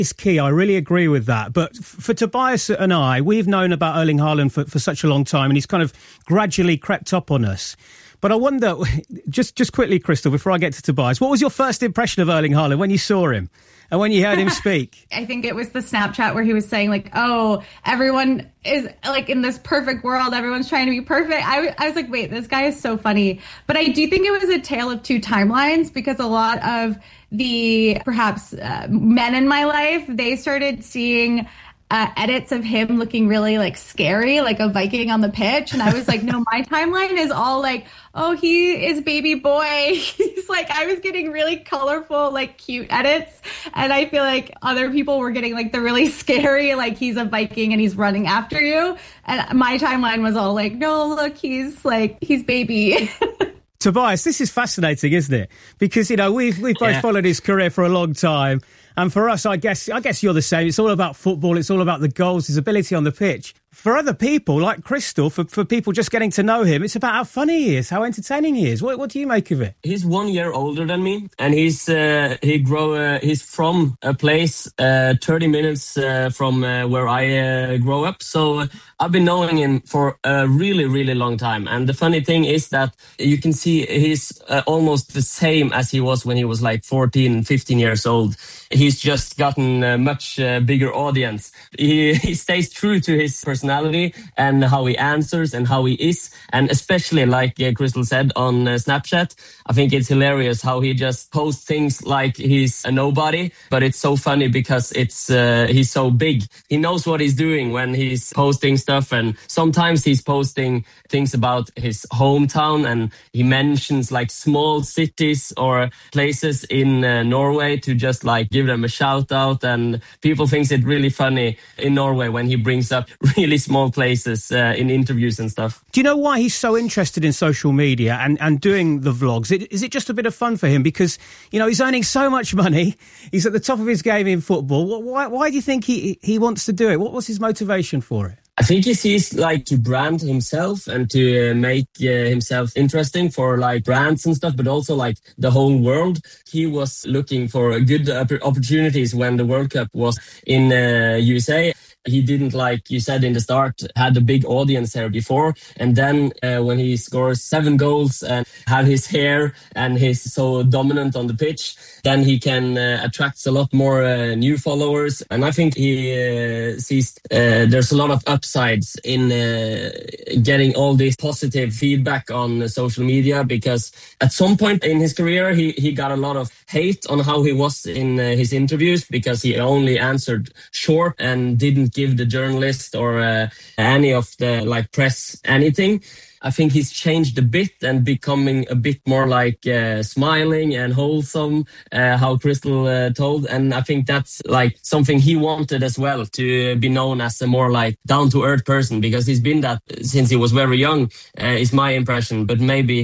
It's key. I really agree with that. But for Tobias and I, we've known about Erling Haaland for such a long time, and he's kind of gradually crept up on us. But I wonder, just quickly, Crystal, before I get to Tobias, what was your first impression of Erling Haaland when you saw him and when you heard him speak? I think it was the Snapchat where he was saying, like, oh, everyone is like in this perfect world. Everyone's trying to be perfect. I was like, wait, this guy is so funny. But I do think it was a tale of two timelines, because a lot of the perhaps men in my life, they started seeing edits of him looking really like scary, like a Viking on the pitch. And I was like, no, my timeline is all like, oh, he is baby boy. He's like, I was getting really colorful, like cute edits. And I feel like other people were getting like the really scary, like he's a Viking and he's running after you. And my timeline was all like, no, look, he's baby. Tobias, this is fascinating, isn't it? Because, you know, we've both followed his career for a long time. And for us, I guess you're the same. It's all about football. It's all about the goals, his ability on the pitch. For other people, like Crystal, for people just getting to know him, it's about how funny he is, how entertaining he is. What do you make of it? He's 1 year older than me, and he's from a place 30 minutes from where I grow up. So I've been knowing him for a really, really long time. And the funny thing is that you can see he's almost the same as he was when he was like 14, 15 years old. He's just gotten a much bigger audience. He stays true to his personality and how he answers and how he is. And especially, like Crystal said, on Snapchat, I think it's hilarious how he just posts things like he's a nobody. But it's so funny because he's so big. He knows what he's doing when he's posting stuff. And sometimes he's posting things about his hometown. And he mentions like small cities or places in Norway to just like give them a shout out. And people think it really funny in Norway when he brings up really small places in interviews and stuff. Do you know why he's so interested in social media and doing the vlogs? Is it just a bit of fun for him? Because, you know, he's earning so much money. He's at the top of his game in football. Why do you think he wants to do it? What was his motivation for it? I think he sees like to brand himself and to make himself interesting for like brands and stuff, but also like the whole world. He was looking for good opportunities when the World Cup was in USA. He didn't, like you said in the start, had a big audience here before. And then when he scores 7 goals and have his hair and he's so dominant on the pitch, then he can attract a lot more new followers. And I think he sees there's a lot of upsides in getting all this positive feedback on social media, because at some point in his career, he got a lot of hate on how he was in his interviews, because he only answered short and didn't give the journalist or any of the like press anything. I think he's changed a bit and becoming a bit more like smiling and wholesome, how Crystal told. And I think that's like something he wanted as well, to be known as a more like down-to-earth person, because he's been that since he was very young, is my impression. But maybe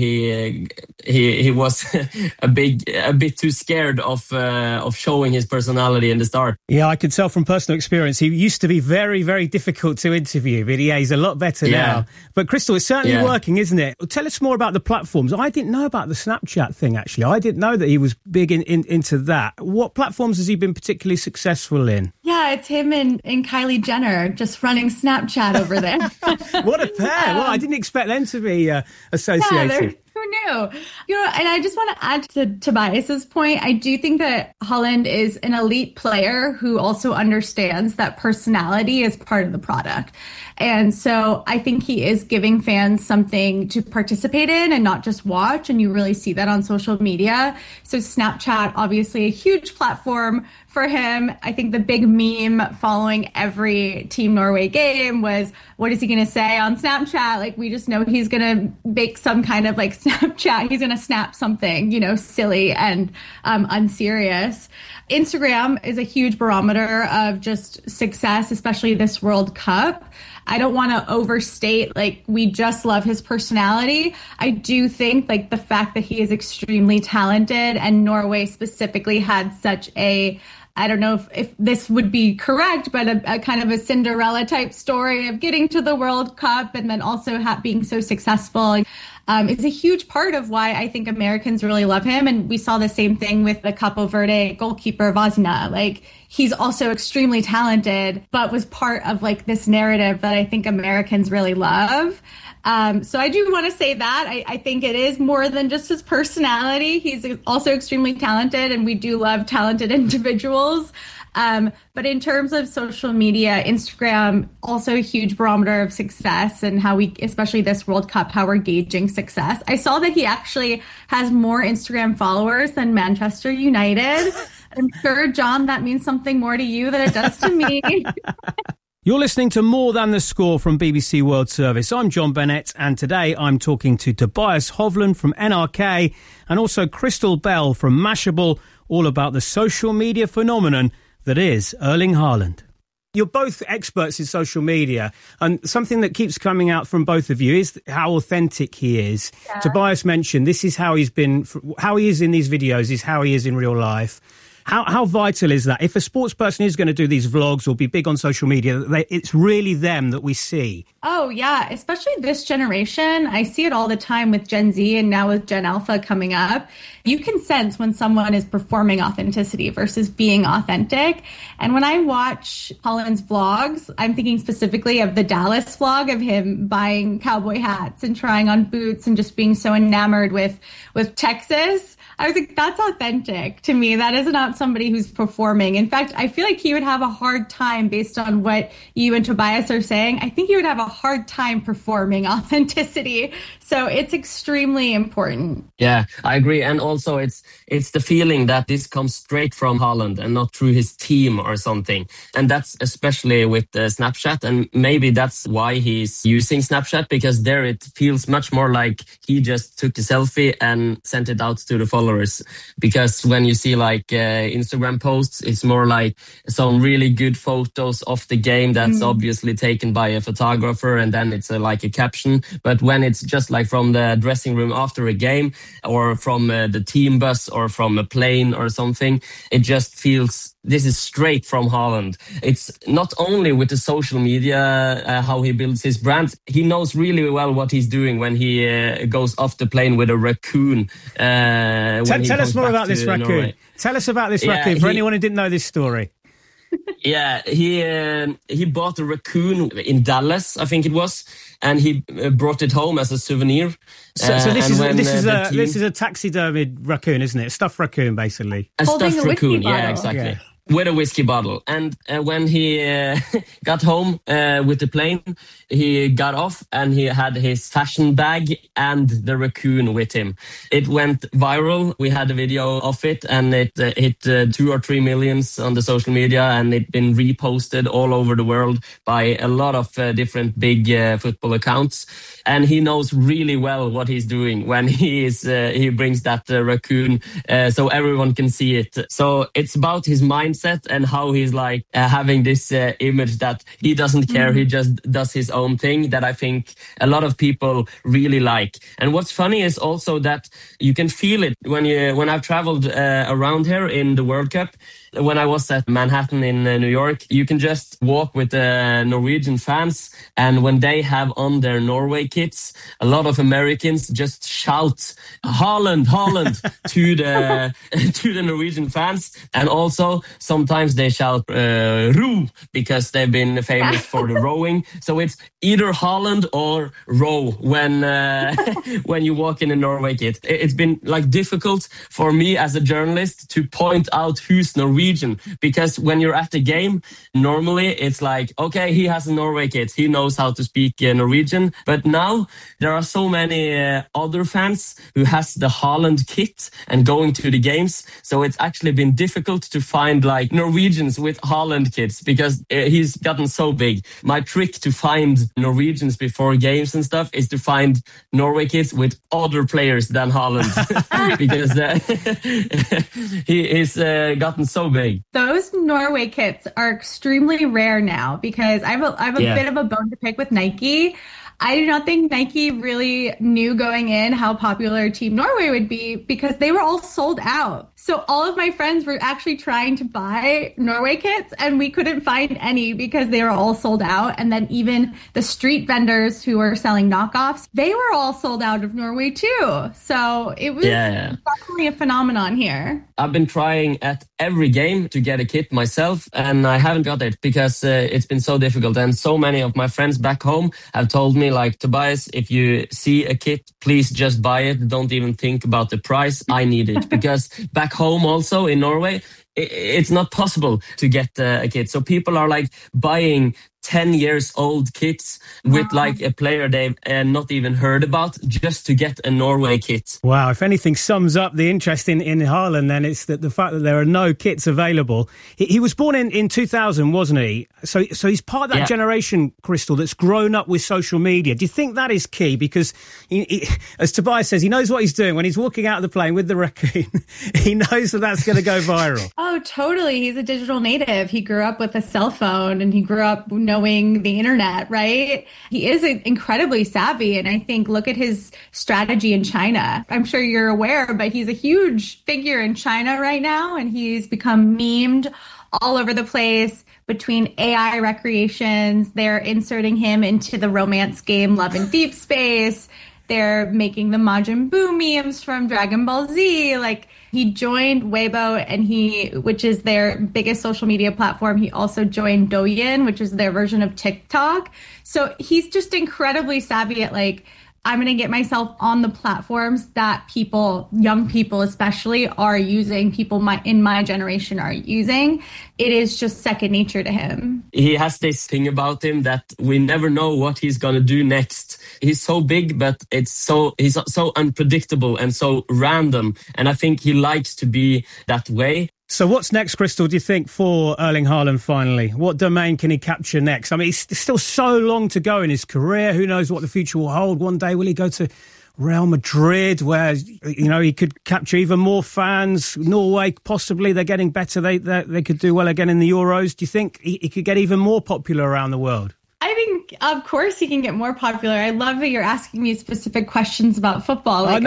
he was a bit too scared of showing his personality in the start. Yeah, I can tell from personal experience. He used to be very, very difficult to interview, but he's a lot better now. But Crystal, it's certainly working, isn't it? Tell us more about the platforms. I didn't know about the Snapchat thing, actually. I didn't know that he was big into that. What platforms has he been particularly successful in? Yeah, it's him and Kylie Jenner just running Snapchat over there. What a pair. Well, I didn't expect them to be associated. Yeah, who knew? You know, and I just want to add to Tobias's point. I do think that Haaland is an elite player who also understands that personality is part of the product. And so I think he is giving fans something to participate in and not just watch. And you really see that on social media. So Snapchat, obviously a huge platform for him. I think the big meme following every Team Norway game was, what is he going to say on Snapchat? Like, we just know he's going to make some kind of like Snapchat. He's going to snap something, you know, silly and unserious. Instagram is a huge barometer of just success, especially this World Cup. I don't want to overstate, like, we just love his personality. I do think, like, the fact that he is extremely talented, and Norway specifically had such a, I don't know if this would be correct, but a kind of a Cinderella type story of getting to the World Cup and then also being so successful. is a huge part of why I think Americans really love him. And we saw the same thing with the Capo Verde goalkeeper, Vazina. Like, he's also extremely talented, but was part of like this narrative that I think Americans really love. So I do want to say that. I think it is more than just his personality. He's also extremely talented, and we do love talented individuals. But in terms of social media, Instagram, also a huge barometer of success, and how we, especially this World Cup, how we're gauging success. I saw that he actually has more Instagram followers than Manchester United. I'm sure, John, that means something more to you than it does to me. You're listening to More Than the Score from BBC World Service. I'm John Bennett, and today I'm talking to Tobias Hovland from NRK and also Crystal Bell from Mashable, all about the social media phenomenon that is Erling Haaland. You're both experts in social media, and something that keeps coming out from both of you is how authentic he is. Yeah. Tobias mentioned this is how he's been, how he is in these videos is how he is in real life. How vital is that? If a sports person is going to do these vlogs or be big on social media, it's really them that we see. Oh, yeah, especially this generation. I see it all the time with Gen Z and now with Gen Alpha coming up. You can sense when someone is performing authenticity versus being authentic. And when I watch Haaland's vlogs, I'm thinking specifically of the Dallas vlog of him buying cowboy hats and trying on boots and just being so enamored with Texas. I was like, that's authentic to me. That is not somebody who's performing. In fact, I feel like he would have a hard time, based on what you and Tobias are saying. I think he would have a hard time performing authenticity. So it's extremely important. Yeah, I agree. And also it's the feeling that this comes straight from Haaland and not through his team or something. And that's especially with Snapchat. And maybe that's why he's using Snapchat, because there it feels much more like he just took a selfie and sent it out to the followers. Because when you see like Instagram posts, it's more like some really good photos of the game that's obviously taken by a photographer, and then it's like a caption. But when it's just like from the dressing room after a game, or from the team bus, or from a plane or something, it just feels this is straight from Haaland. It's not only with the social media, how he builds his brand. He knows really well what he's doing when he goes off the plane with a raccoon. Tell us more about this raccoon. Norway. Tell us about this raccoon for anyone who didn't know this story. Yeah, he bought a raccoon in Dallas, I think it was, and he brought it home as a souvenir. So this is a taxidermied raccoon, isn't it? A stuffed raccoon, basically. A stuffed raccoon, yeah, exactly. Yeah. With a whiskey bottle. And when he got home with the plane, he got off and he had his fashion bag and the raccoon with him. It went viral. We had a video of it, and it hit 2 or 3 million on the social media, and it's been reposted all over the world by a lot of different big football accounts. And he knows really well what he's doing when he brings that raccoon so everyone can see it. So it's about his mindset and how he's like having this image that he doesn't care, he just does his own thing, that I think a lot of people really like. And what's funny is also that you can feel it when I've traveled around here in the World Cup. When I was at Manhattan in New York, you can just walk with the Norwegian fans, and when they have on their Norway kits, a lot of Americans just shout "Haaland, Haaland" to the Norwegian fans, and also sometimes they shout "Ro" because they've been famous for the rowing. So it's either Haaland or row when when you walk in a Norway kit. It's been like difficult for me as a journalist to point out who's Norwegian, because when you're at the game, normally it's like, okay, he has a Norway kit, he knows how to speak Norwegian. But now there are so many other fans who has the Haaland kit and going to the games. So it's actually been difficult to find like Norwegians with Haaland kits, because he's gotten so big. My trick to find Norwegians before games and stuff is to find Norway kits with other players than Haaland, because he's gotten so big. Those Norway kits are extremely rare now, because I have a bit of a bone to pick with Nike. I do not think Nike really knew going in how popular Team Norway would be, because they were all sold out. So all of my friends were actually trying to buy Norway kits and we couldn't find any because they were all sold out. And then even the street vendors who were selling knockoffs, they were all sold out of Norway too. So it was definitely a phenomenon here. I've been trying at every game to get a kit myself and I haven't got it because it's been so difficult. And so many of my friends back home have told me, like, Tobias, if you see a kit, please just buy it. Don't even think about the price. I need it because back home also in Norway, it's not possible to get a kit. So people are like buying 10 years old kits with like a player they've not even heard about just to get a Norway kit. Wow, if anything sums up the interest in Haaland, then it's that the fact that there are no kits available. He was born in 2000, wasn't he? So he's part of that generation, Crystal, that's grown up with social media. Do you think that is key? Because as Tobias says, he knows what he's doing. When he's walking out of the plane with the raccoon, he knows that that's going to go viral. Oh, totally. He's a digital native. He grew up with a cell phone and he grew up knowing the internet, right? He is incredibly savvy. And I think, look at his strategy in China. I'm sure you're aware, but he's a huge figure in China right now. And he's become memed all over the place between AI recreations. They're inserting him into the romance game Love in Deep Space. They're making the Majin Buu memes from Dragon Ball Z. Like, he joined Weibo, which is their biggest social media platform. He also joined Douyin, which is their version of TikTok. So he's just incredibly savvy at, like, I'm going to get myself on the platforms that people, young people especially, are using, people in my generation are using. It is just second nature to him. He has this thing about him that we never know what he's going to do next. He's so big, but he's so unpredictable and so random. And I think he likes to be that way. So what's next, Crystal, do you think, for Erling Haaland finally? What domain can he capture next? I mean, it's still so long to go in his career. Who knows what the future will hold? One day, will he go to Real Madrid, where, you know, he could capture even more fans? Norway, possibly, they're getting better. They could do well again in the Euros. Do you think he could get even more popular around the world? I think, of course, he can get more popular. I love that you're asking me specific questions about football. Like,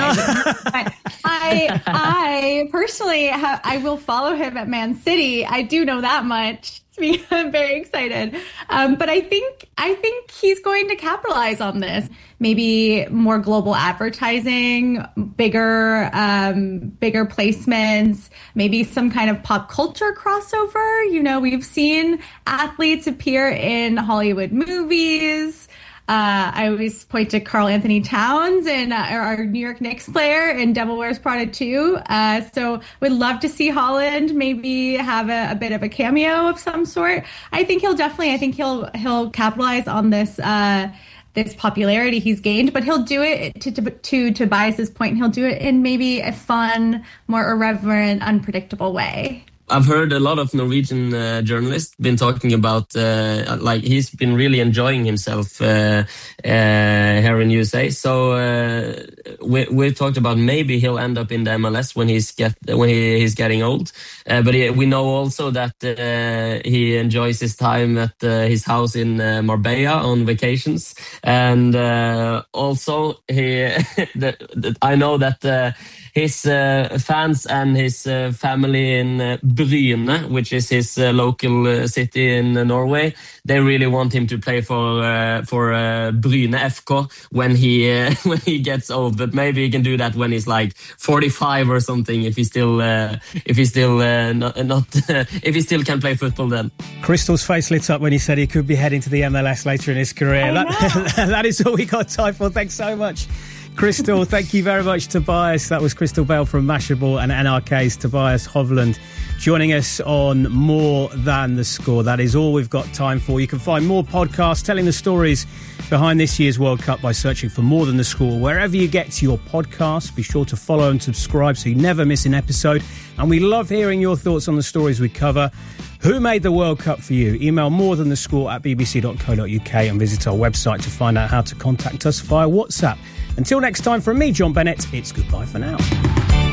I personally I will follow him at Man City. I do know that much. I'm very excited. But I think he's going to capitalize on this. Maybe more global advertising, bigger placements, maybe some kind of pop culture crossover. You know, we've seen athletes appear in Hollywood movies. I always point to Karl Anthony Towns and our New York Knicks player in Devil Wears Prada 2. So we'd love to see Haaland maybe have a bit of a cameo of some sort. I think he'll capitalize on this this popularity he's gained, but he'll do it to Tobias's point. He'll do it in maybe a fun, more irreverent, unpredictable way. I've heard a lot of Norwegian journalists been talking about, like, he's been really enjoying himself here in USA. So we've talked about maybe he'll end up in the MLS when he's getting old. But we know also that he enjoys his time at his house in Marbella on vacations, and also I know that his fans and his family in Bryne, which is his local city in Norway, they really want him to play for Bryne FK when he gets old. But maybe he can do that when he's like 45 or something, if he still can play football then. Crystal's face lit up when he said he could be heading to the MLS later in his career. That is all we got time for. Thanks so much, Crystal. Thank you very much, Tobias. That was Crystal Bell from Mashable and NRK's Tobias Hovland joining us on More Than the Score. That is all we've got time for. You can find more podcasts telling the stories behind this year's World Cup by searching for More Than the Score wherever you get to your podcasts. Be sure to follow and subscribe so you never miss an episode. And we love hearing your thoughts on the stories we cover. Who made the World Cup for you? Email morethanthescore@bbc.co.uk and visit our website to find out how to contact us via WhatsApp. Until next time, from me, John Bennett, it's goodbye for now.